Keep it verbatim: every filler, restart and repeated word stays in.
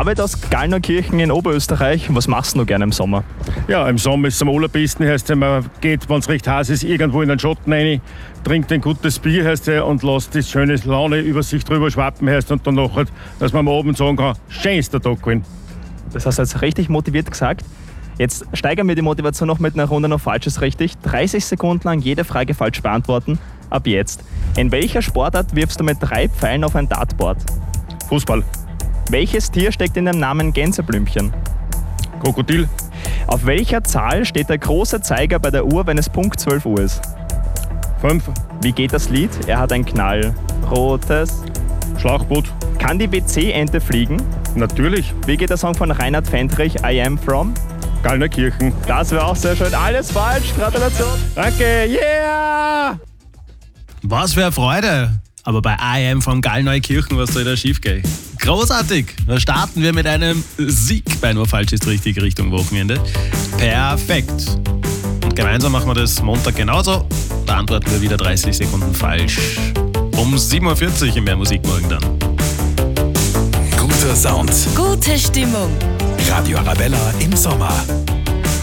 David aus Gallnerkirchen in Oberösterreich. Was machst du gerne im Sommer? Ja, im Sommer ist es am allerbesten, heißt ja, man geht, wenn es recht heiß ist, irgendwo in den Schatten rein, trinkt ein gutes Bier, heißt ja, und lässt das schöne Laune über sich drüber schwappen, heißt, und dann nachher, dass man am Abend sagen kann, schönster Tag gewesen. Das hast du jetzt richtig motiviert gesagt. Jetzt steigern wir die Motivation noch mit einer Runde noch Falsches richtig. dreißig Sekunden lang jede Frage falsch beantworten. Ab jetzt. In welcher Sportart wirfst du mit drei Pfeilen auf ein Dartboard? Fußball. Welches Tier steckt in dem Namen Gänseblümchen? Krokodil. Auf welcher Zahl steht der große Zeiger bei der Uhr, wenn es Punkt zwölf Uhr ist? Fünf. Wie geht das Lied? Er hat ein knallrotes Schlauchboot. Kann die W C-Ente fliegen? Natürlich. Wie geht der Song von Reinhard Fendrich, I Am From? Gallnerkirchen. Das wäre auch sehr schön. Alles falsch. Gratulation. Danke. Yeah! Was für eine Freude! Aber bei I Am von Gallneukirchen, was soll da schief gehen? Großartig! Da starten wir mit einem Sieg bei Nur Falsch ist richtig Richtung Wochenende. Perfekt! Und gemeinsam machen wir das Montag genauso. Da antworten wir wieder dreißig Sekunden falsch. Um sieben Uhr vierzig im Mehr Musik morgen dann. Guter Sound. Gute Stimmung. Radio Arabella im Sommer.